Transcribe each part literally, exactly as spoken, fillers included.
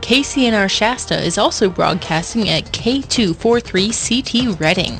K C N R Shasta is also broadcasting at K two forty-three C T Reading.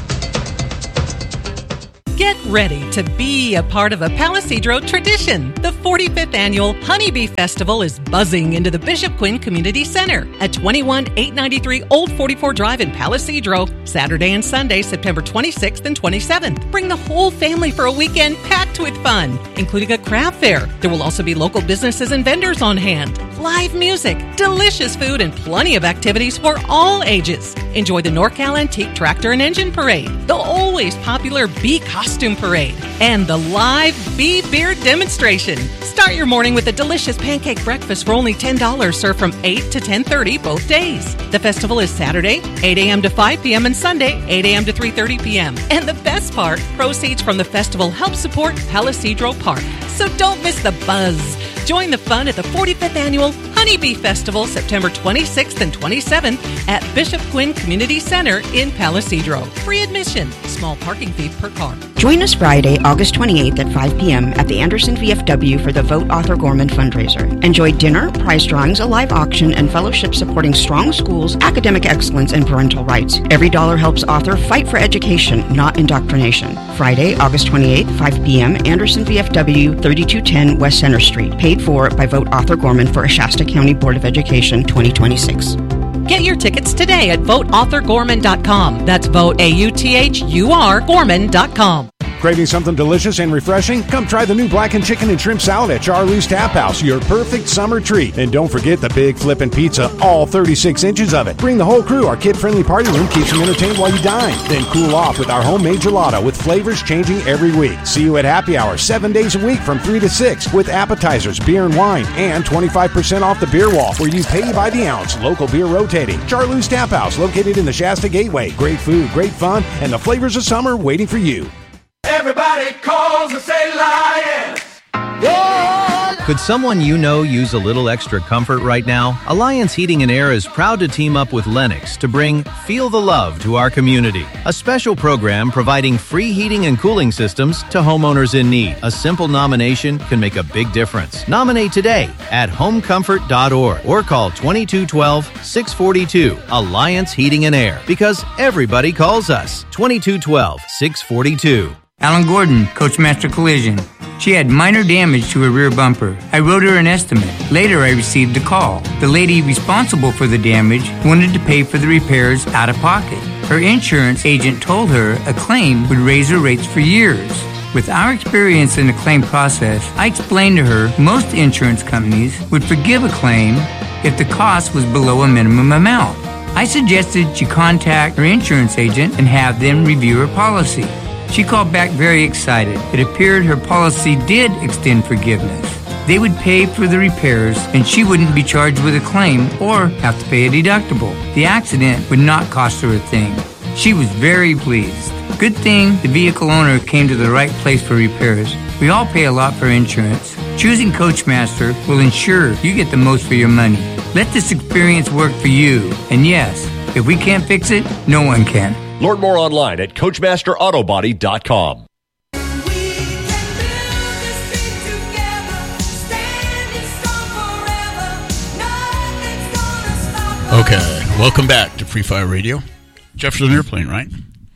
Get ready to be a part of a Palisadro tradition. The forty-fifth Annual Honeybee Festival is buzzing into the Bishop Quinn Community Center at twenty-one eight ninety-three Old forty-four Drive in Palisadro, Saturday and Sunday, September twenty-sixth and twenty-seventh. Bring the whole family for a weekend packed with fun, including a craft fair. There will also be local businesses and vendors on hand, live music, delicious food, and plenty of activities for all ages. Enjoy the NorCal Antique Tractor and Engine Parade, the always popular Bee Costume Parade, and the live Bee Beer Demonstration. Start your morning with a delicious pancake breakfast for only ten dollars, served from eight to ten thirty both days. The festival is Saturday, eight a.m. to five p.m. and Sunday, eight a.m. to three thirty p.m. And the best part, proceeds from the festival help support Palisadro Park. So don't miss the buzz. Join the fun at the forty-fifth Annual Honeybee Festival, September twenty-sixth and twenty-seventh at Bishop Quinn Community Center in Palisadro. Free admission. Small parking fee per car. Join us Friday, August twenty-eighth at five p.m. at the Anderson V F W for the Vote Arthur Gorman fundraiser. Enjoy dinner, prize drawings, a live auction, and fellowship supporting strong schools, academic excellence, and parental rights. Every dollar helps Arthur fight for education, not indoctrination. Friday, August twenty-eighth, five p.m., Anderson V F W, thirty-two ten West Center Street. Paid for by Vote Arthur Gorman for a Shasta County Board of Education twenty twenty-six. Get your tickets today at vote author gorman dot com. That's vote A U T H U R Gorman dot com. Craving something delicious and refreshing? Come try the new blackened chicken and shrimp salad at Charlie's Tap House, your perfect summer treat. And don't forget the big flippin' pizza, all thirty-six inches of it. Bring the whole crew. Our kid-friendly party room keeps you entertained while you dine. Then cool off with our homemade gelato with flavors changing every week. See you at Happy Hour seven days a week from three to six with appetizers, beer and wine, and twenty-five percent off the beer wall where you pay by the ounce. Local beer rotating. Charlie's Tap House, located in the Shasta Gateway. Great food, great fun, and the flavors of summer waiting for you. Everybody calls and say Lions. Could someone you know use a little extra comfort right now? Alliance Heating and Air is proud to team up with Lennox to bring Feel the Love to our community. A special program providing free heating and cooling systems to homeowners in need. A simple nomination can make a big difference. Nominate today at home comfort dot org or call twenty-two twelve, six forty-two. Alliance Heating and Air, because everybody calls us. twenty-two twelve, six forty-two. Alan Gordon, Coachmaster Collision. She had minor damage to her rear bumper. I wrote her an estimate. Later, I received a call. The lady responsible for the damage wanted to pay for the repairs out of pocket. Her insurance agent told her a claim would raise her rates for years. With our experience in the claim process, I explained to her most insurance companies would forgive a claim if the cost was below a minimum amount. I suggested she contact her insurance agent and have them review her policy. She called back very excited. It appeared her policy did extend forgiveness. They would pay for the repairs, and she wouldn't be charged with a claim or have to pay a deductible. The accident would not cost her a thing. She was very pleased. Good thing the vehicle owner came to the right place for repairs. We all pay a lot for insurance. Choosing Coachmaster will ensure you get the most for your money. Let this experience work for you. And yes, if we can't fix it, no one can. Learn more online at coachmaster auto body dot com. Okay, welcome back to Free Fire Radio. Jefferson Airplane, right?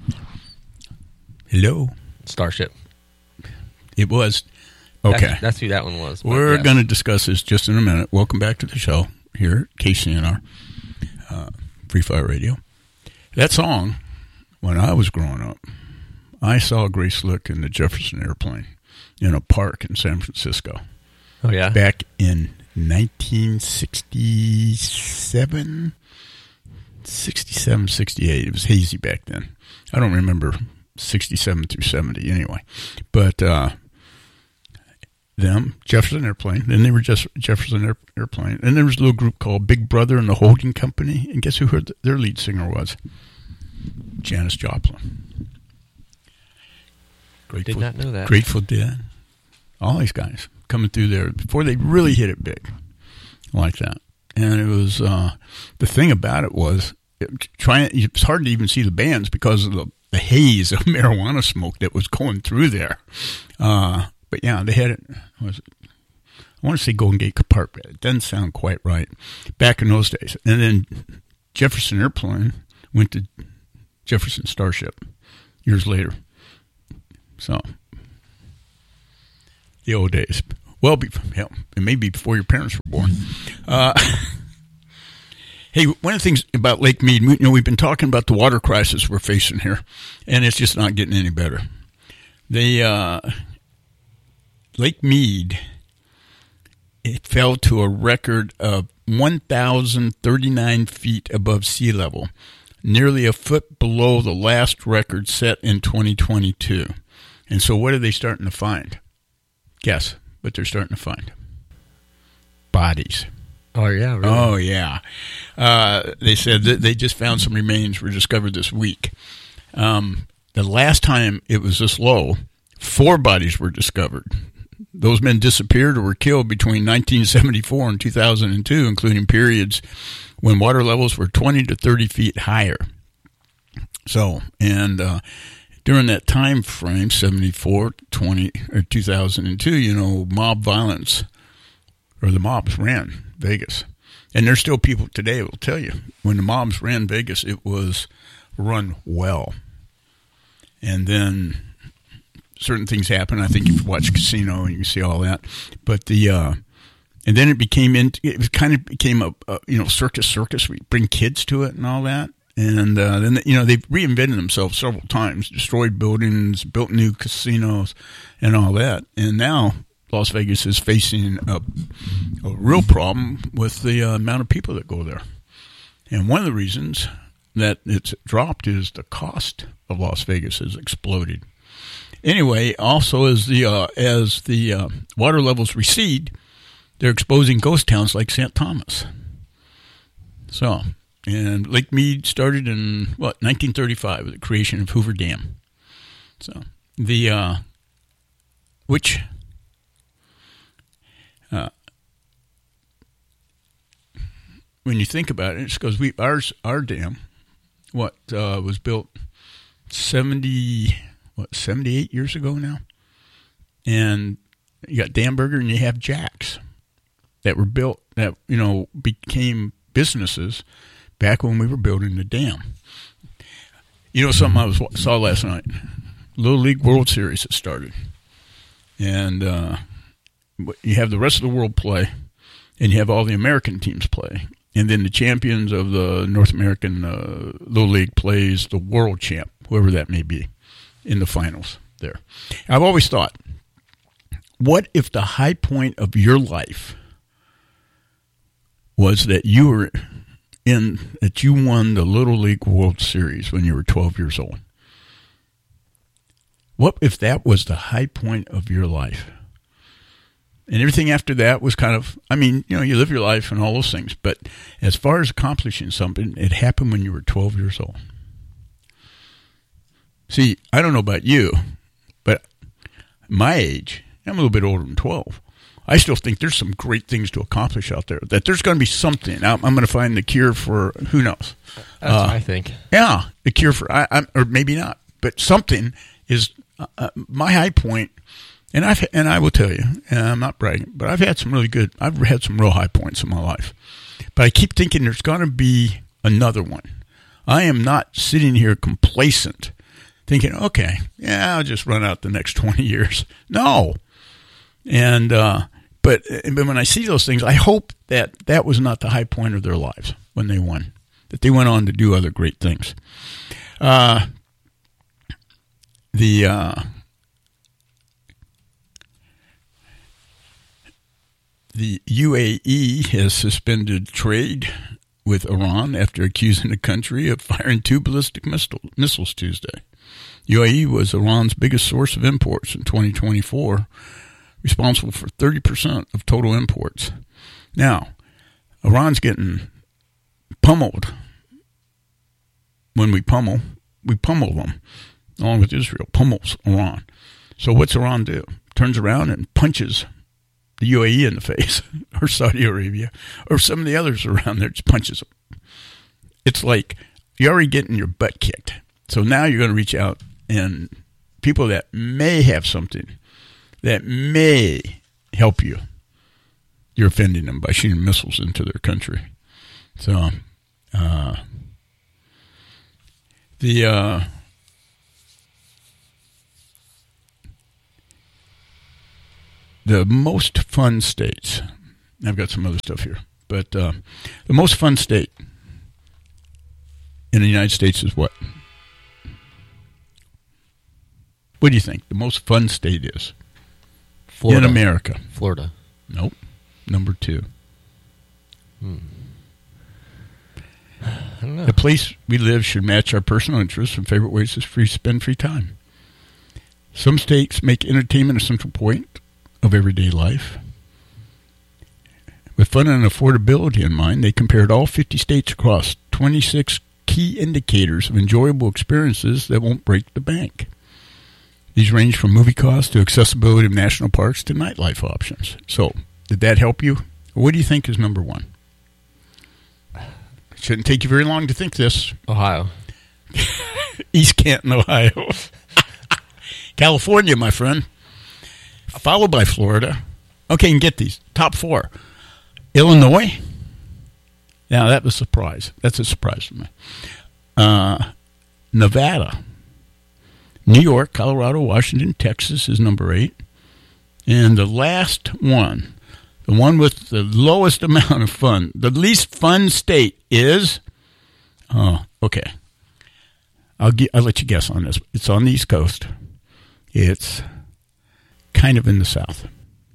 Hello. Starship. It was. Okay. That's, that's who that one was. We're yes. going to discuss this just in a minute. Welcome back to the show here at K C N R, uh, Free Fire Radio. That song, when I was growing up, I saw Grace Slick in the Jefferson Airplane in a park in San Francisco. Oh, yeah? Back in nineteen sixty-seven, sixty-seven, sixty-eight. It was hazy back then. I don't remember sixty-seven through seventy anyway. But uh, them, Jefferson Airplane, then they were just Jefferson Air, Airplane. And there was a little group called Big Brother and the Holding Company. And guess who heard their lead singer was? Janis Joplin. Grateful, Did not know that. Grateful Dead. All these guys coming through there before they really hit it big like that. And it was, uh, the thing about it was, it, trying, it's hard to even see the bands because of the, the haze of marijuana smoke that was going through there. Uh, but yeah, they had it, was it I want to say Golden Gate Compartment. It doesn't sound quite right. Back in those days. And then Jefferson Airplane went to Jefferson Starship years later. So, the old days. Well, be, hell, it may be before your parents were born. Uh, hey, one of the things about Lake Mead, you know, we've been talking about the water crisis we're facing here, and it's just not getting any better. They, uh, Lake Mead, it fell to a record of one thousand thirty-nine feet above sea level, nearly a foot below the last record set in twenty twenty-two. And so what are they starting to find? Guess what they're starting to find. Bodies. Oh, yeah. Really? Oh, yeah. Uh, they said that they just found some remains were discovered this week. Um, the last time it was this low, four bodies were discovered. Those men disappeared or were killed between nineteen seventy-four and two thousand two, including periods when water levels were twenty to thirty feet higher. So, and uh, during that time frame, seventy-four, twenty, or two thousand two, you know, mob violence, or the mobs ran Vegas. And there's still people today that will tell you, when the mobs ran Vegas, it was run well. And then certain things happen. I think you've watched Casino and you see all that. But the, uh, and then it became, in, it was kind of became a, a, you know, circus circus. We bring kids to it and all that. And uh, then, you know, they've reinvented themselves several times, destroyed buildings, built new casinos and all that. And now Las Vegas is facing a, a real problem with the uh, amount of people that go there. And one of the reasons that it's dropped is the cost of Las Vegas has exploded. Anyway, also as the uh, as the uh, water levels recede, they're exposing ghost towns like Saint Thomas. So, and Lake Mead started in what nineteen thirty-five with the creation of Hoover Dam. So the uh, which uh, when you think about it, it's because we ours our dam, what uh, was built seventy. What, seventy-eight years ago now? And you got Damberger and you have Jacks that were built, that, you know, became businesses back when we were building the dam. You know something I was saw last night? Little League World Series has started. And uh, you have the rest of the world play, and you have all the American teams play. And then the champions of the North American uh, Little League plays the world champ, whoever that may be, in the finals there. I've always thought, what if the high point of your life was that you were in, that you won the Little League World Series when you were twelve years old? What if that was the high point of your life? And everything after that was kind of, I mean, you know, you live your life and all those things, but as far as accomplishing something, it happened when you were twelve years old. See, I don't know about you, but my age, I'm a little bit older than twelve. I still think there's some great things to accomplish out there, that there's going to be something. I'm, I'm going to find the cure for, who knows? That's uh, what I think. Yeah, the cure for, I, I'm, or maybe not, but something is uh, my high point. And I've and I will tell you, and I'm not bragging, but I've had some really good, I've had some real high points in my life. But I keep thinking there's going to be another one. I am not sitting here complacent, thinking, okay, yeah, I'll just run out the next twenty years. No. And, uh, but, but when I see those things, I hope that that was not the high point of their lives when they won, that they went on to do other great things. Uh, the, uh, The U A E has suspended trade with Iran after accusing the country of firing two ballistic missile, missiles Tuesday. U A E was Iran's biggest source of imports in twenty twenty-four, responsible for thirty percent of total imports. Now, Iran's getting pummeled. When we pummel, we pummel them, along with Israel, pummels Iran. So what's Iran do? Turns around and punches the U A E in the face, or Saudi Arabia, or some of the others around there, just punches them. It's like you're already getting your butt kicked. So now you're going to reach out, and people that may have something that may help you you're offending them by shooting missiles into their country. So, uh, the uh, the most fun states. I've got some other stuff here, but uh, the most fun state in the United States is what? What do you think the most fun state is? Florida. In America? Florida. Nope. Number two. Hmm. I don't know. The place we live should match our personal interests and favorite ways to free spend free time. Some states make entertainment a central point of everyday life. With fun and affordability in mind, they compared all fifty states across twenty-six key indicators of enjoyable experiences that won't break the bank. These range from movie costs to accessibility of national parks to nightlife options. So, did that help you? What do you think is number one? It shouldn't take you very long to think this. Ohio. East Canton, Ohio. California, my friend. Followed by Florida. Okay, and get these. Top four. Illinois. Now, that was a surprise. That's a surprise for me. Uh, Nevada. New York, Colorado, Washington, Texas is number eight. And the last one, the one with the lowest amount of fun, the least fun state is, oh, okay. I'll, get, I'll let you guess on this. It's on the East Coast. It's kind of in the South.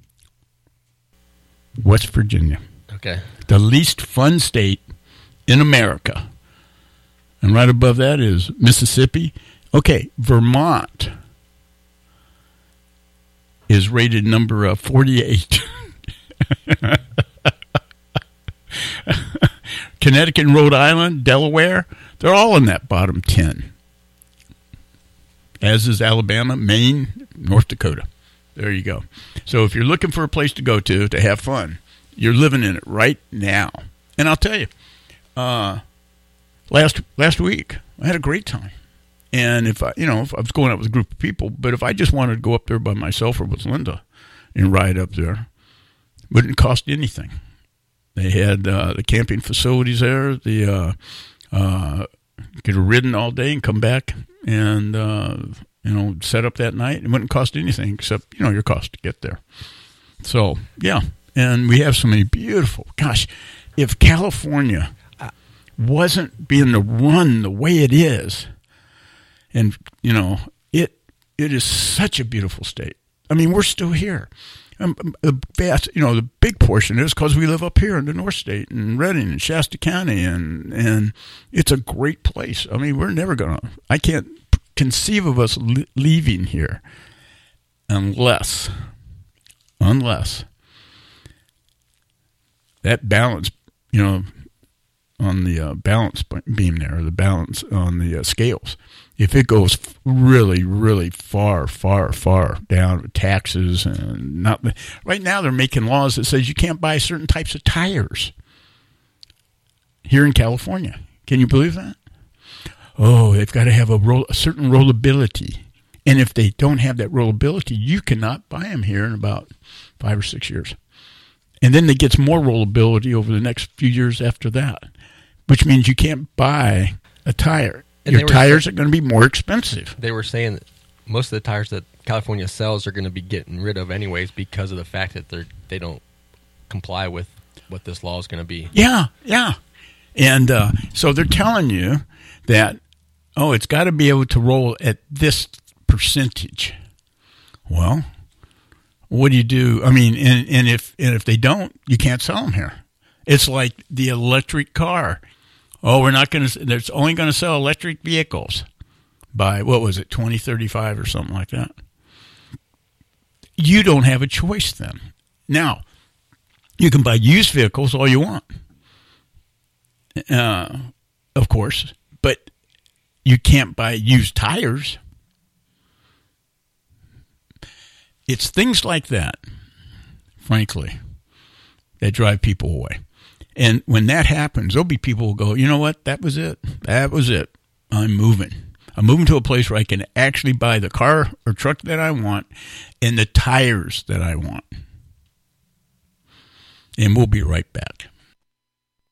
West Virginia. Okay. The least fun state in America. And right above that is Mississippi. Okay, Vermont is rated number uh, forty-eight. Connecticut and Rhode Island, Delaware, they're all in that bottom ten. As is Alabama, Maine, North Dakota. There you go. So if you're looking for a place to go to to have fun, you're living in it right now. And I'll tell you, uh, last last week, I had a great time. And if I, you know, if I was going out with a group of people, but if I just wanted to go up there by myself or with Linda and ride up there, it wouldn't cost anything. They had uh, the camping facilities there. The uh, uh, could have ridden all day and come back and uh, you know set up that night. It wouldn't cost anything except you know your cost to get there. So yeah, and we have so many beautiful. Gosh, if California wasn't being the run the way it is. And, you know, it it is such a beautiful state. I mean, we're still here. Um, the vast, you know, the big portion is because we live up here in the North State and Redding and Shasta County, and and it's a great place. I mean, we're never going to, I can't conceive of us li- leaving here unless, unless that balance, you know, on the uh, balance beam there, or the balance on the uh, scales, if it goes really, really far, far, far down with taxes and not, right now they're making laws that says you can't buy certain types of tires here in California. Can you believe that? Oh, they've got to have a, roll, a certain rollability, and if they don't have that rollability, you cannot buy them here in about five or six years. And then it gets more rollability over the next few years after that, which means you can't buy a tire. And your tires saying, are going to be more expensive. They were saying that most of the tires that California sells are going to be getting rid of anyways because of the fact that they they don't comply with what this law is going to be. Yeah, yeah. And uh, so they're telling you that, oh, it's got to be able to roll at this percentage. Well, what do you do? I mean, and, and if and if they don't, you can't sell them here. It's like the electric car. Oh, we're not going to, there's only going to sell electric vehicles by, what was it, twenty thirty-five or something like that. You don't have a choice then. Now, you can buy used vehicles all you want, uh, of course, but you can't buy used tires. It's things like that, frankly, that drive people away. And when that happens, there'll be people who go, you know what, that was it. That was it. I'm moving. I'm moving to a place where I can actually buy the car or truck that I want and the tires that I want. And we'll be right back.